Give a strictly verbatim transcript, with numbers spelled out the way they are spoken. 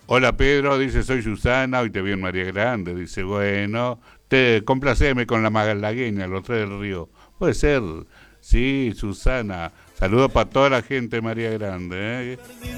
Hola Pedro, dice soy Susana, hoy te vi en María Grande, dice bueno, te complaceme con la malagueña, los tres del río. Puede ser, sí, Susana. Saludos para toda la gente de María Grande, ¿eh?